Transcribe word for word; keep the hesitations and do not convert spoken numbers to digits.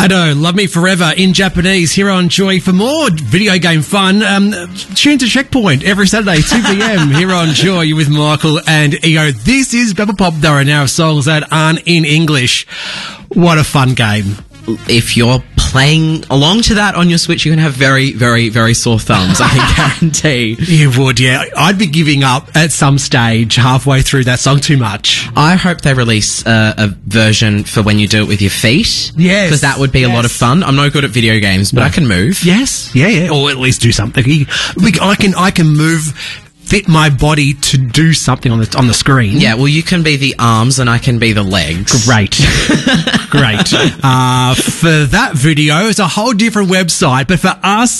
Hado, Love Me Forever in Japanese here on Joy. For more video game fun, um, tune to Checkpoint every Saturday, two p.m. here on Joy. You're with Michael and Ego. This is Bubble Pop. There are now songs that aren't in English. What a fun game. If you're playing along to that on your Switch, you're going to have very, very, very sore thumbs, I can guarantee. You would, yeah. I'd be giving up at some stage halfway through that song too much. I hope they release uh, a version for when you do it with your feet. Yes. Because that would be yes. a lot of fun. I'm no good at video games, but no. I can move. Yes. Yeah, yeah. Or at least do something. We, I can, I can move... fit my body to do something on the on the screen. Yeah, well, you can be the arms and I can be the legs. Great. Great. Uh, for that video, it's a whole different website, but for us,